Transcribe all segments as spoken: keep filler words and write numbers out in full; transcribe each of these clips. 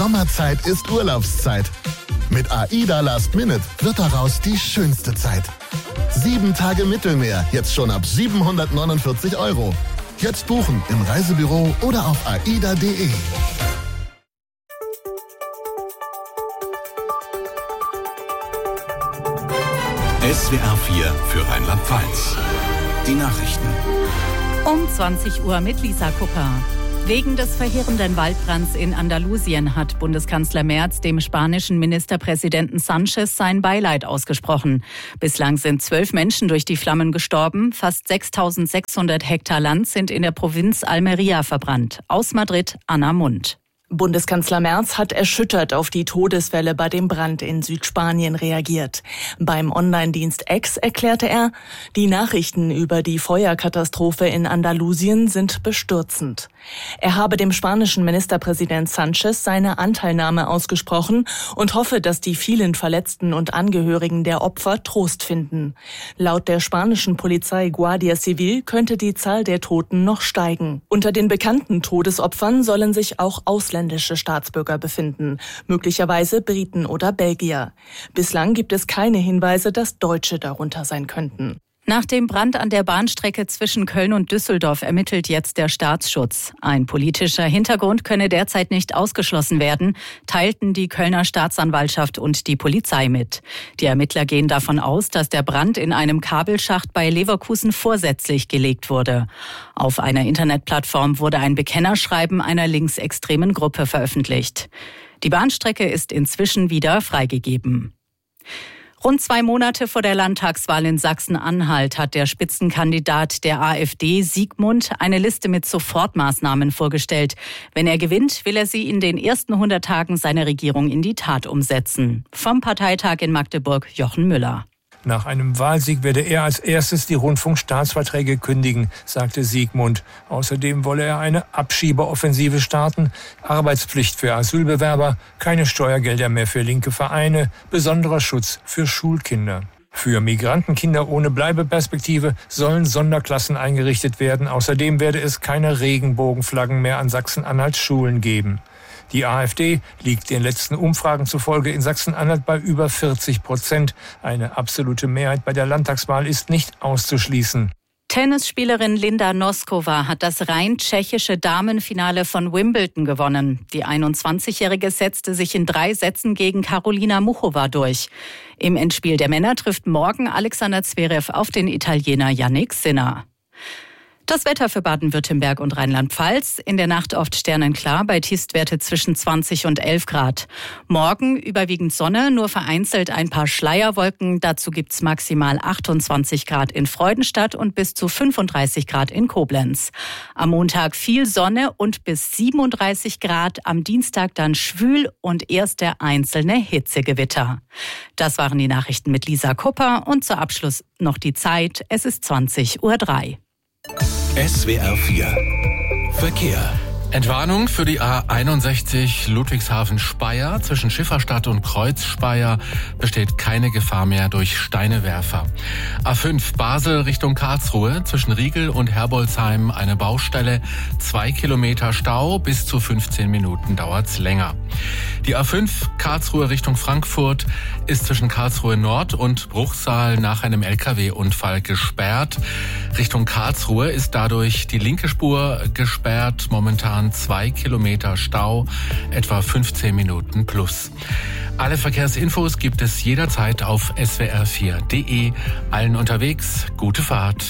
Sommerzeit ist Urlaubszeit. Mit AIDA Last Minute wird daraus die schönste Zeit. Sieben Tage Mittelmeer, jetzt schon ab siebenhundertneunundvierzig Euro. Jetzt buchen im Reisebüro oder auf aida punkt de. S W R vier für Rheinland-Pfalz. Die Nachrichten. Um zwanzig Uhr mit Lisa Kupper. Wegen des verheerenden Waldbrands in Andalusien hat Bundeskanzler Merz dem spanischen Ministerpräsidenten Sánchez sein Beileid ausgesprochen. Bislang sind zwölf Menschen durch die Flammen gestorben. Fast sechstausendsechshundert Hektar Land sind in der Provinz Almería verbrannt. Aus Madrid, Anna Mund. Bundeskanzler Merz hat erschüttert auf die Todeswelle bei dem Brand in Südspanien reagiert. Beim Online-Dienst X erklärte er, die Nachrichten über die Feuerkatastrophe in Andalusien sind bestürzend. Er habe dem spanischen Ministerpräsident Sánchez seine Anteilnahme ausgesprochen und hoffe, dass die vielen Verletzten und Angehörigen der Opfer Trost finden. Laut der spanischen Polizei Guardia Civil könnte die Zahl der Toten noch steigen. Unter den bekannten Todesopfern sollen sich auch Ausländische Staatsbürger befinden, möglicherweise Briten oder Belgier. Bislang gibt es keine Hinweise, dass Deutsche darunter sein könnten. Nach dem Brand an der Bahnstrecke zwischen Köln und Düsseldorf ermittelt jetzt der Staatsschutz. Ein politischer Hintergrund könne derzeit nicht ausgeschlossen werden, teilten die Kölner Staatsanwaltschaft und die Polizei mit. Die Ermittler gehen davon aus, dass der Brand in einem Kabelschacht bei Leverkusen vorsätzlich gelegt wurde. Auf einer Internetplattform wurde ein Bekennerschreiben einer linksextremen Gruppe veröffentlicht. Die Bahnstrecke ist inzwischen wieder freigegeben. Rund zwei Monate vor der Landtagswahl in Sachsen-Anhalt hat der Spitzenkandidat der AfD, Siegmund, eine Liste mit Sofortmaßnahmen vorgestellt. Wenn er gewinnt, will er sie in den ersten hundert Tagen seiner Regierung in die Tat umsetzen. Vom Parteitag in Magdeburg, Jochen Müller. Nach einem Wahlsieg werde er als erstes die Rundfunkstaatsverträge kündigen, sagte Siegmund. Außerdem wolle er eine Abschiebeoffensive starten, Arbeitspflicht für Asylbewerber, keine Steuergelder mehr für linke Vereine, besonderer Schutz für Schulkinder. Für Migrantenkinder ohne Bleibeperspektive sollen Sonderklassen eingerichtet werden. Außerdem werde es keine Regenbogenflaggen mehr an Sachsen-Anhalts Schulen geben. Die AfD liegt den letzten Umfragen zufolge in Sachsen-Anhalt bei über vierzig Prozent. Eine absolute Mehrheit bei der Landtagswahl ist nicht auszuschließen. Tennisspielerin Linda Noskova hat das rein tschechische Damenfinale von Wimbledon gewonnen. Die einundzwanzigjährige setzte sich in drei Sätzen gegen Karolina Muchova durch. Im Endspiel der Männer trifft morgen Alexander Zverev auf den Italiener Jannik Sinner. Das Wetter für Baden-Württemberg und Rheinland-Pfalz. In der Nacht oft sternenklar, bei Tiefstwerte zwischen zwanzig und elf Grad. Morgen überwiegend Sonne, nur vereinzelt ein paar Schleierwolken. Dazu gibt's maximal achtundzwanzig Grad in Freudenstadt und bis zu fünfunddreißig Grad in Koblenz. Am Montag viel Sonne und bis siebenunddreißig Grad. Am Dienstag dann schwül und erste einzelne Hitzegewitter. Das waren die Nachrichten mit Lisa Kupper und zur Abschluss noch die Zeit. Es ist zwanzig Uhr drei. S W R vier Verkehr. Entwarnung für die A einundsechzig Ludwigshafen-Speyer. Zwischen Schifferstadt und Kreuz-Speyer besteht keine Gefahr mehr durch Steinewerfer. A fünf Basel Richtung Karlsruhe. Zwischen Riegel und Herbolzheim eine Baustelle. Zwei Kilometer Stau. Bis zu fünfzehn Minuten dauert's länger. Die A fünf Karlsruhe Richtung Frankfurt ist zwischen Karlsruhe Nord und Bruchsal nach einem L K W-Unfall gesperrt. Richtung Karlsruhe ist dadurch die linke Spur gesperrt. Momentan zwei Kilometer Stau, etwa fünfzehn Minuten plus. Alle Verkehrsinfos gibt es jederzeit auf S W R vier Punkt de. Allen unterwegs, gute Fahrt.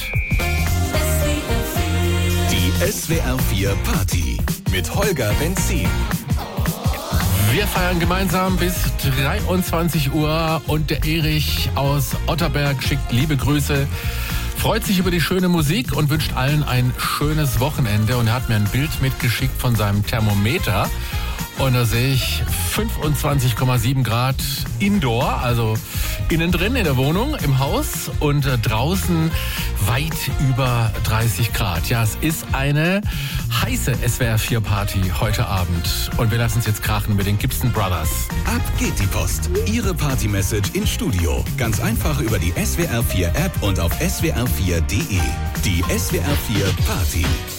Die S W R vier Party mit Holger Benzin. Wir feiern gemeinsam bis dreiundzwanzig Uhr und der Erich aus Otterberg schickt liebe Grüße. Freut sich über die schöne Musik und wünscht allen ein schönes Wochenende. Und er hat mir ein Bild mitgeschickt von seinem Thermometer. Und da sehe ich fünfundzwanzig Komma sieben Grad Indoor, also innen drin in der Wohnung, im Haus. Und draußen weit über dreißig Grad. Ja, es ist eine heiße S W R vier Party heute Abend. Und wir lassen uns jetzt krachen mit den Gibson Brothers. Ab geht die Post. Ihre Party-Message ins Studio. Ganz einfach über die S W R vier App und auf S W R vier Punkt de. Die S W R vier Party.